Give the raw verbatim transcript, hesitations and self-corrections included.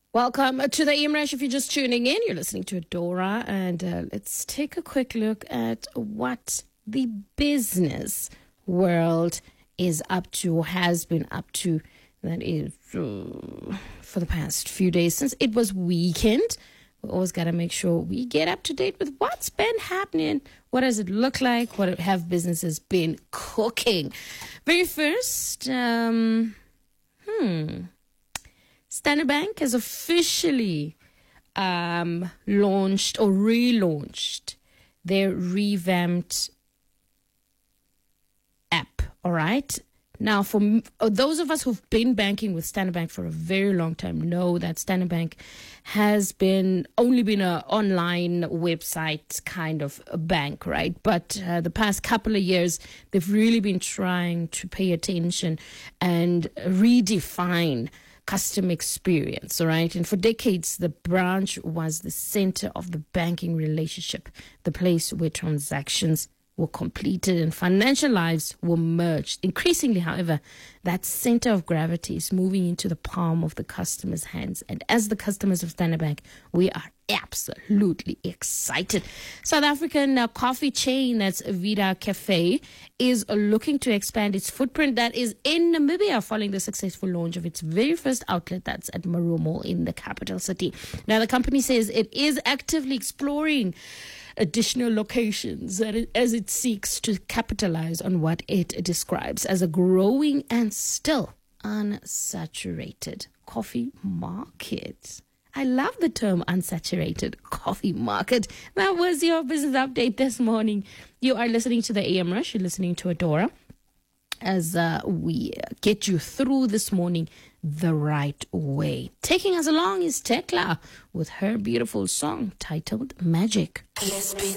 Welcome to the Imrash. If you're just tuning in, you're listening to Adora, and uh, let's take a quick look at what the business world is up to, or has been up to. That is uh, for the past few days since it was weekend. We always got to make sure we get up to date with what's been happening. What does it look like? What have businesses been cooking? Very first, um, hmm. Standard Bank has officially um, launched or relaunched their revamped app, all right? Now, for m- those of us who've been banking with Standard Bank for a very long time know that Standard Bank has been only been an online website kind of a bank, right? But uh, the past couple of years, they've really been trying to pay attention and redefine customer experience, all right? And for decades, the branch was the center of the banking relationship, the place where transactions were completed and financial lives were merged. Increasingly, however, that center of gravity is moving into the palm of the customer's hands. And as the customers of Standard Bank, we are absolutely excited. South African uh, coffee chain, that's Vida Cafe, is uh, looking to expand its footprint that is in Namibia following the successful launch of its very first outlet that's at Marumo Mall in the capital city. Now, the company says it is actively exploring additional locations as it seeks to capitalize on what it describes as a growing and still unsaturated coffee market. I love the term unsaturated coffee market. That was your business update this morning. You are listening to the A M Rush. You're listening to Adora as uh, we get you through this morning the right way. Taking us along is Tekla with her beautiful song titled Magic. Let's be